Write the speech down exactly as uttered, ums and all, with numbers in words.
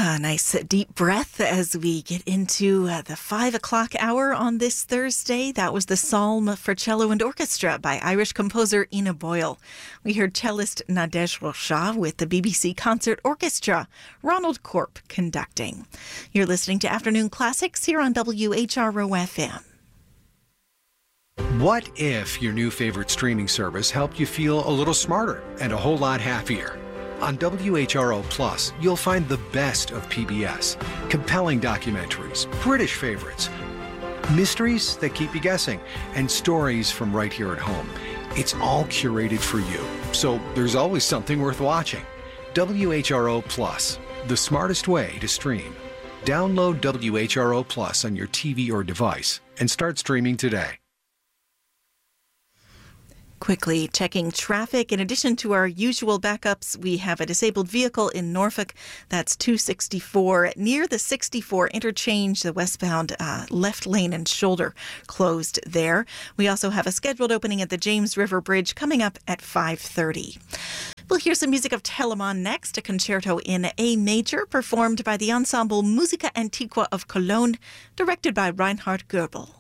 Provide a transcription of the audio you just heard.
A nice deep breath as we get into uh, the five o'clock hour on this Thursday. That was the Psalm for Cello and Orchestra by Irish composer Ina Boyle. We heard cellist Nadej Rocha with the B B C Concert Orchestra, Ronald Corp conducting. You're listening to Afternoon Classics here on W H R O F M. What if your new favorite streaming service helped you feel a little smarter and a whole lot happier? On W H R O Plus, you'll find the best of P B S, compelling documentaries, British favorites, mysteries that keep you guessing, and stories from right here at home. It's all curated for you, so there's always something worth watching. W H R O Plus, the smartest way to stream. Download W H R O Plus on your T V or device and start streaming today. Quickly checking traffic. In addition to our usual backups, we have a disabled vehicle in Norfolk. That's two sixty-four near the sixty-four interchange, the westbound uh, left lane and shoulder closed there. We also have a scheduled opening at the James River Bridge coming up at five thirty. We'll hear some music of Telemann next, a concerto in A major performed by the ensemble Musica Antiqua of Cologne, directed by Reinhard Goebel.